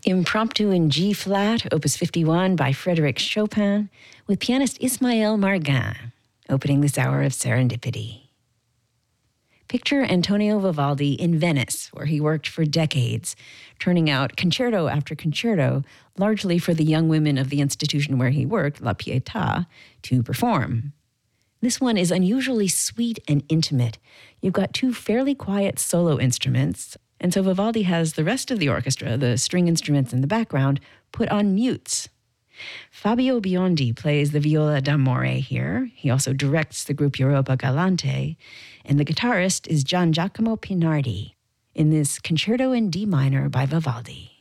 Impromptu in G-flat, opus 51 by Frédéric Chopin, with pianist Ismaël Margin, opening this hour of Serendipity. Picture Antonio Vivaldi in Venice, where he worked for decades, turning out concerto after concerto, largely for the young women of the institution where he worked, La Pietà, to perform. This one is unusually sweet and intimate. You've got two fairly quiet solo instruments, and so Vivaldi has the rest of the orchestra, the string instruments in the background, put on mutes. Fabio Biondi plays the viola d'amore here. He also directs the group Europa Galante, and the guitarist is Gian Giacomo Pinardi in this concerto in D minor by Vivaldi.